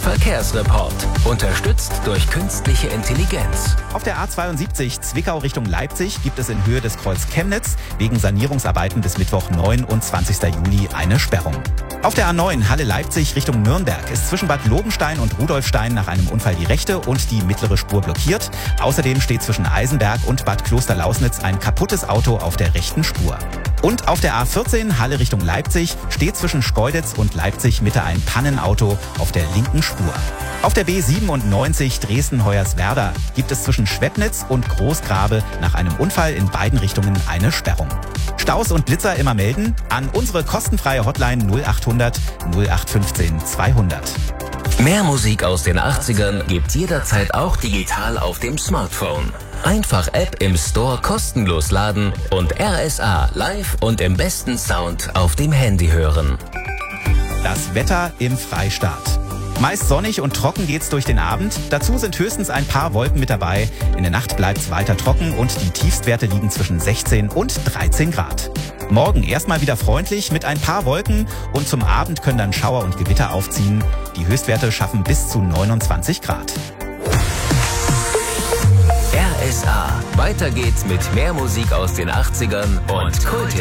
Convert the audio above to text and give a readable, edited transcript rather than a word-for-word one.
Verkehrsreport. Unterstützt durch künstliche Intelligenz. Auf der A72 Zwickau Richtung Leipzig gibt es in Höhe des Kreuz Chemnitz wegen Sanierungsarbeiten bis Mittwoch 29. Juli eine Sperrung. Auf der A9 Halle-Leipzig Richtung Nürnberg ist zwischen Bad Lobenstein und Rudolfstein nach einem Unfall die rechte und die mittlere Spur blockiert. Außerdem steht zwischen Eisenberg und Bad Klosterlausnitz ein kaputtes Auto auf der rechten Spur. Und auf der A14 Halle Richtung Leipzig steht zwischen Schkeuditz und Leipzig Mitte ein Pannenauto auf der linken Spur. Auf der B97 Dresden-Hoyerswerda gibt es zwischen Schwebnitz und Großgrabe nach einem Unfall in beiden Richtungen eine Sperrung. Staus und Blitzer immer melden an unsere kostenfreie Hotline 0800 0815 200. Mehr Musik aus den 80ern gibt's jederzeit auch digital auf dem Smartphone. Einfach App im Store kostenlos laden und RSA live und im besten Sound auf dem Handy hören. Das Wetter im Freistaat. Meist sonnig und trocken geht's durch den Abend. Dazu sind höchstens ein paar Wolken mit dabei. In der Nacht bleibt's weiter trocken und die Tiefstwerte liegen zwischen 16 und 13 Grad. Morgen erstmal wieder freundlich mit ein paar Wolken und zum Abend können dann Schauer und Gewitter aufziehen. Die Höchstwerte schaffen bis zu 29 Grad. RSA. Weiter geht's mit mehr Musik aus den 80ern und Kulthits.